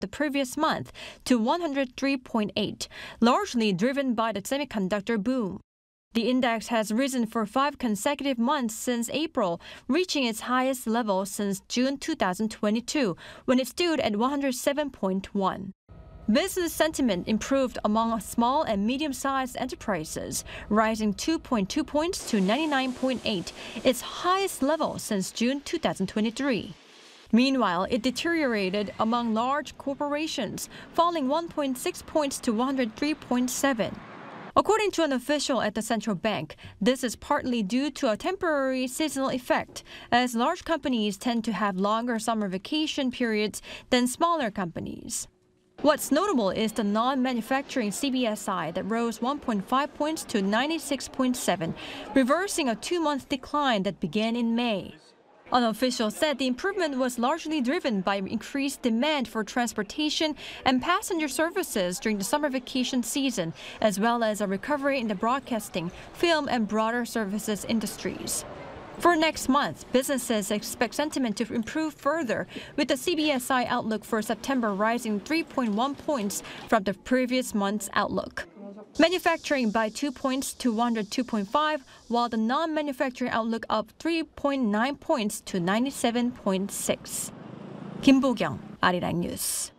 the previous month to 103.8, largely driven by the semiconductor boom. The index has risen for 5 consecutive months since April, reaching its highest level since June 2022, when it stood at 107.1. Business sentiment improved among small and medium-sized enterprises, rising 2.2 points to 99.8, its highest level since June 2023. Meanwhile, it deteriorated among large corporations, falling 1.6 points to 103.7. According to an official at the central bank, this is partly due to a temporary seasonal effect, as large companies tend to have longer summer vacation periods than smaller companies. What's notable is the non-manufacturing CBSI that rose 1.5 points to 96.7, reversing a 2-month decline that began in May. An official said the improvement was largely driven by increased demand for transportation and passenger services during the summer vacation season, as well as a recovery in the broadcasting, film, and broader services industries. For next month, businesses expect sentiment to improve further, with the CBSI outlook for September rising 3.1 points from the previous month's outlook. Manufacturing by 2 points to 102.5, while the non-manufacturing outlook up 3.9 points to 97.6. Kim Bo-kyung, Arirang News.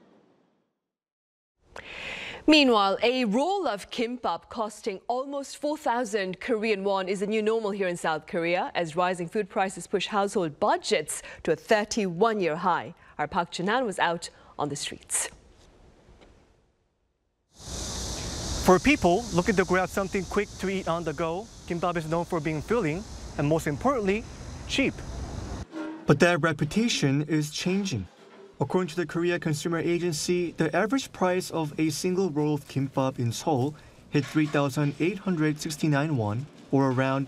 Meanwhile, a roll of kimbap costing almost 4,000 Korean won is the new normal here in South Korea as rising food prices push household budgets to a 31-year high. Our Park Jun-han was out on the streets. For people looking to grab something quick to eat on the go, kimbap is known for being filling and, most importantly, cheap. But that reputation is changing. According to the Korea Consumer Agency, the average price of a single roll of kimbap in Seoul hit 3,869 won, or around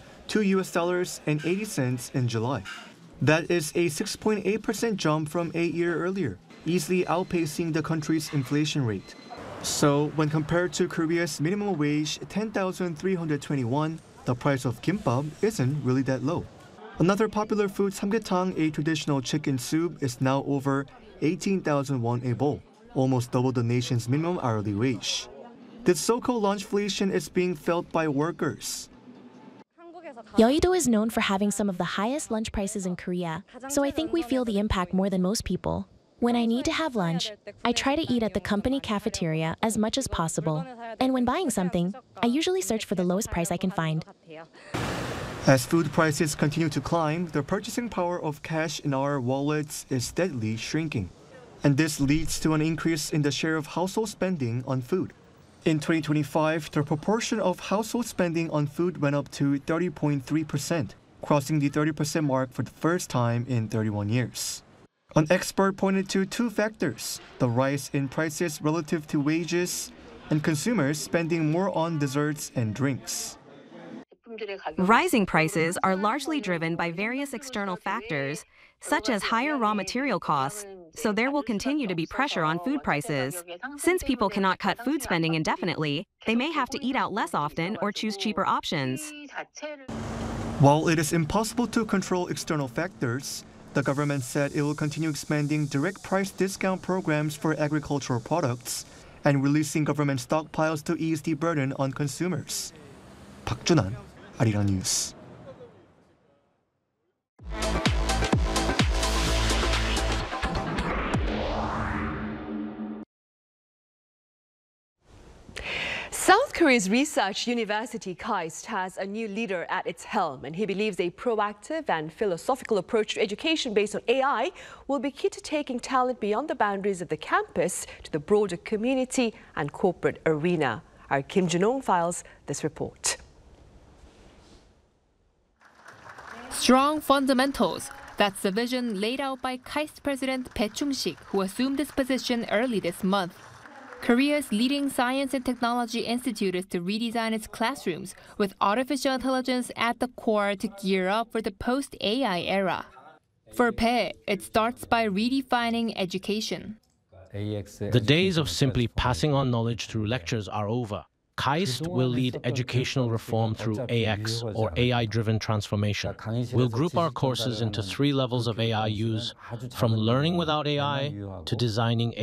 $2.80 in July. That is a 6.8% jump from a year earlier, easily outpacing the country's inflation rate. So, when compared to Korea's minimum wage, 10,321, the price of kimbap isn't really that low. Another popular food, samgyetang, a traditional chicken soup, is now over 18,000 won a bowl, almost double the nation's minimum hourly wage. This so-called lunchflation is being felt by workers. Yeouido is known for having some of the highest lunch prices in Korea, so I think we feel the impact more than most people. When I need to have lunch, I try to eat at the company cafeteria as much as possible. And when buying something, I usually search for the lowest price I can find. As food prices continue to climb, the purchasing power of cash in our wallets is steadily shrinking. And this leads to an increase in the share of household spending on food. In 2025, the proportion of household spending on food went up to 30.3%, crossing the 30% mark for the first time in 31 years. An expert pointed to 2 factors: the rise in prices relative to wages and consumers spending more on desserts and drinks. Rising prices are largely driven by various external factors, such as higher raw material costs, so there will continue to be pressure on food prices. Since people cannot cut food spending indefinitely, they may have to eat out less often or choose cheaper options. While it is impossible to control external factors, the government said it will continue expanding direct price discount programs for agricultural products and releasing government stockpiles to ease the burden on consumers. Park Jun-han, Arirang News. South Korea's research university KAIST has a new leader at its helm, and he believes a proactive and philosophical approach to education based on AI will be key to taking talent beyond the boundaries of the campus to the broader community and corporate arena. Our Kim Jun-ong files this report. Strong fundamentals. That's the vision laid out by KAIST President Bae Chung-sik, who assumed this position early this month. Korea's leading science and technology institute is to redesign its classrooms with artificial intelligence at the core to gear up for the post-AI era. For Bae, it starts by redefining education. The days of simply passing on knowledge through lectures are over. KAIST will lead educational reform through AX, or AI-driven transformation. We'll group our courses into 3 levels of AI use, from learning without AI to designing